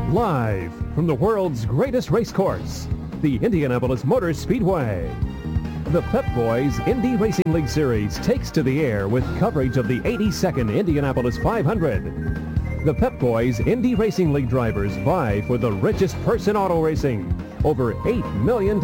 Live from the world's greatest race course, the Indianapolis Motor Speedway. The Pep Boys Indy Racing League Series takes to the air with coverage of the 82nd Indianapolis 500. The Pep Boys Indy Racing League drivers vie for the richest purse in auto racing, over $8 million.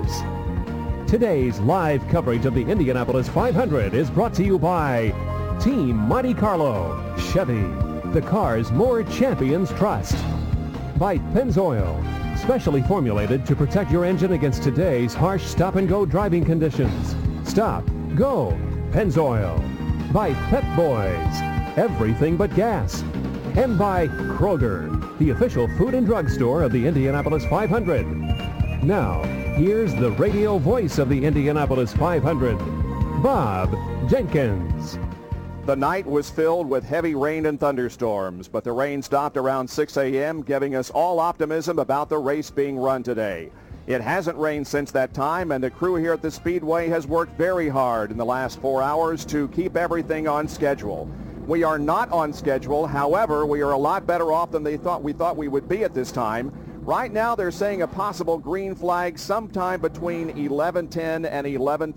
Today's live coverage of the Indianapolis 500 is brought to you by Team Monte Carlo, Chevy, the cars more champions trust. By Pennzoil, specially formulated to protect your engine against today's harsh stop-and-go driving conditions. Stop, go, Pennzoil. By Pep Boys, everything but gas. And by Kroger, the official food and drug store of the Indianapolis 500. Now, here's the radio voice of the Indianapolis 500, Bob Jenkins. The night was filled with heavy rain and thunderstorms, but the rain stopped around 6 a.m., giving us all optimism about the race being run today. It hasn't rained since that time, and the crew here at the Speedway has worked very hard in the last 4 hours to keep everything on schedule. We are not on schedule. However, we are a lot better off than we thought we would be at this time. Right now, they're saying a possible green flag sometime between 11:10 and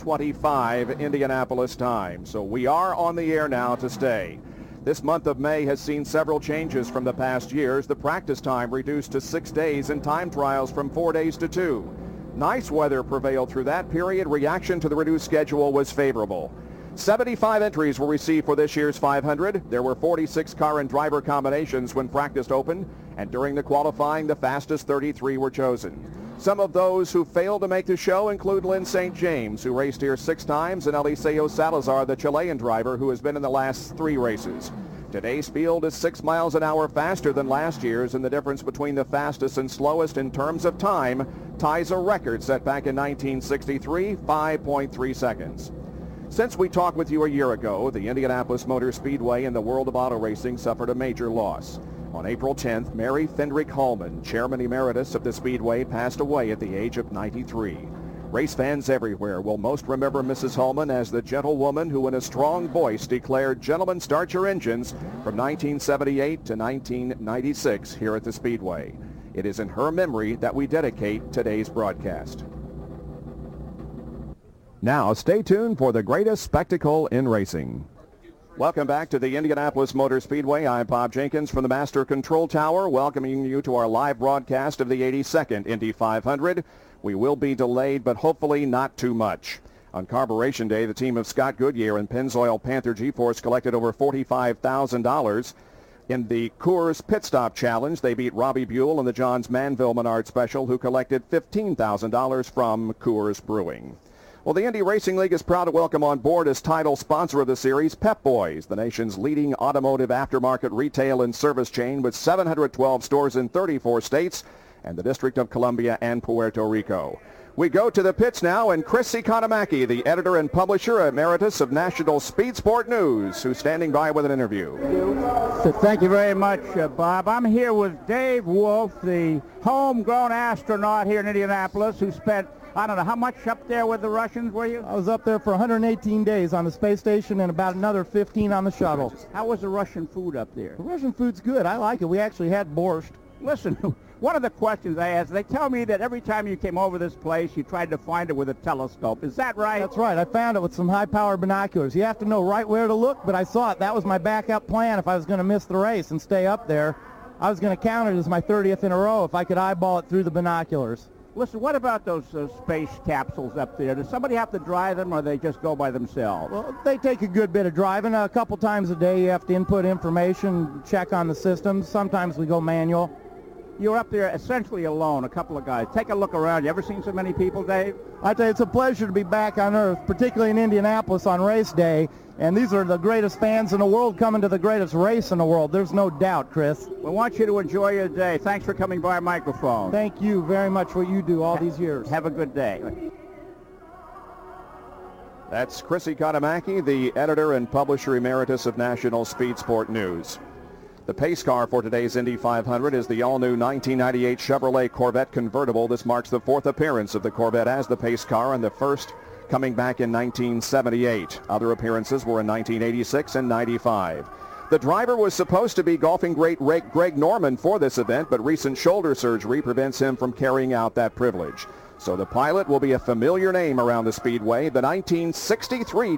11:25 Indianapolis time. So we are on the air now to stay. This month of May has seen several changes from the past years. The practice time reduced to 6 days and time trials from 4 days to 2. Nice weather prevailed through that period. Reaction to the reduced schedule was favorable. 75 entries were received for this year's 500. There were 46 car and driver combinations when practice opened, and during the qualifying, the fastest 33 were chosen. Some of those who failed to make the show include Lynn St. James, who raced here 6 times, and Eliseo Salazar, the Chilean driver, who has been in the last 3 races. Today's field is 6 miles an hour faster than last year's, and the difference between the fastest and slowest in terms of time ties a record set back in 1963, 5.3 seconds. Since we talked with you a year ago, the Indianapolis Motor Speedway in the world of auto racing suffered a major loss. On April 10th, Mary Fendrick Hallman, chairman emeritus of the Speedway, passed away at the age of 93. Race fans everywhere will most remember Mrs. Hallman as the gentlewoman who in a strong voice declared, "Gentlemen, start your engines," from 1978 to 1996 here at the Speedway. It is in her memory that we dedicate today's broadcast. Now, stay tuned for the greatest spectacle in racing. Welcome back to the Indianapolis Motor Speedway. I'm Bob Jenkins from the Master Control Tower, welcoming you to our live broadcast of the 82nd Indy 500. We will be delayed, but hopefully not too much. On Carburation Day, the team of Scott Goodyear and Pennzoil Panther G-Force collected over $45,000. In the Coors Pit Stop Challenge, they beat Robbie Buell and the Johns Manville Menard Special, who collected $15,000 from Coors Brewing. Well, the Indy Racing League is proud to welcome on board as title sponsor of the series Pep Boys, the nation's leading automotive aftermarket retail and service chain with 712 stores in 34 states and the District of Columbia and Puerto Rico. We go to the pits now, and Chris Economaki, the editor and publisher emeritus of National Speed Sport News, who's standing by with an interview. Thank you very much, Bob. I'm here with Dave Wolf, the homegrown astronaut here in Indianapolis, who spent, I don't know, how much up there with the Russians were you? I was up there for 118 days on the space station and about another 15 on the shuttle. How was the Russian food up there? The Russian food's good. I like it. We actually had borscht. Listen, one of the questions I asked, they tell me that every time you came over this place, you tried to find it with a telescope. Is that right? That's right. I found it with some high-powered binoculars. You have to know right where to look, but I saw it. That was my backup plan if I was going to miss the race and stay up there. I was going to count it as my 30th in a row if I could eyeball it through the binoculars. Listen, what about those space capsules up there? Does somebody have to drive them, or they just go by themselves? Well, they take a good bit of driving. A couple times a day you have to input information, check on the systems. Sometimes we go manual. You're up there essentially alone, a couple of guys. Take a look around. You ever seen so many people, Dave? I tell you, it's a pleasure to be back on Earth, particularly in Indianapolis on race day. And these are the greatest fans in the world coming to the greatest race in the world. There's no doubt, Chris. We want you to enjoy your day. Thanks for coming by our microphone. Thank you very much for what you do all these years. Have a good day. That's Chris Economaki, the editor and publisher emeritus of National Speed Sport News. The pace car for today's Indy 500 is the all-new 1998 Chevrolet Corvette convertible. This marks the 4th appearance of the Corvette as the pace car and the first coming back in 1978. Other appearances were in 1986 and 95. The driver was supposed to be golfing great Greg Norman for this event, but recent shoulder surgery prevents him from carrying out that privilege. So the pilot will be a familiar name around the Speedway, the 1963